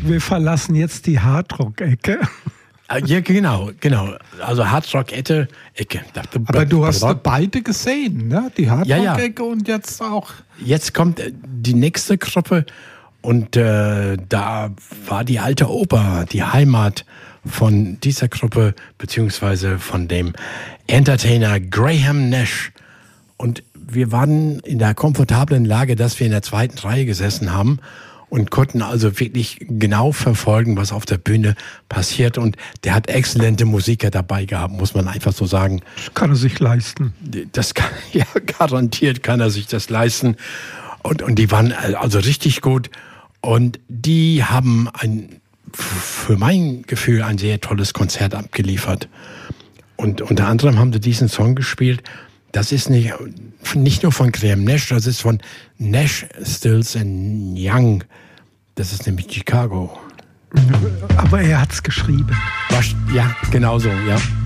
wir verlassen jetzt die Hardrock-Ecke. Ja, genau. Also Hardrock-Ecke. Aber du hast beide gesehen, ne? Die Hardrock-Ecke und jetzt auch. Jetzt kommt die nächste Gruppe und da war die alte Oper, die Heimat von dieser Gruppe, beziehungsweise von dem Entertainer Graham Nash. Und wir waren in der komfortablen Lage, dass wir in der zweiten Reihe gesessen haben und konnten also wirklich genau verfolgen, was auf der Bühne passiert. Und der hat exzellente Musiker dabei gehabt, muss man einfach so sagen. Das kann er sich leisten. Garantiert kann er sich das leisten. Und die waren also richtig gut. Und die haben für mein Gefühl ein sehr tolles Konzert abgeliefert. Und unter anderem haben sie diesen Song gespielt. Das ist nicht nur von Graham Nash, das ist von Nash, Stills and Young. Das ist nämlich Chicago. Aber er hat's geschrieben. Ja, genau so, ja.